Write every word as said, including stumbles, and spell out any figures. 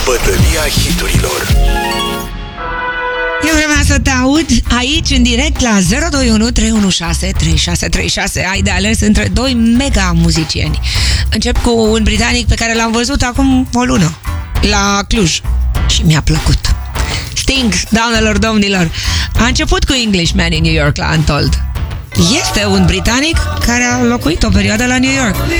Bătălia hiturilor. Eu vreau să te aud aici în direct la zero doi unu trei unu șase trei șase trei șase. Ai de ales între doi mega muzicieni. Încep cu un britanic pe care l-am văzut acum o lună la Cluj și mi-a plăcut. Sting, doamnelor, domnilor, a început cu Englishman in New York la Untold. Este un britanic care a locuit o perioadă la New York.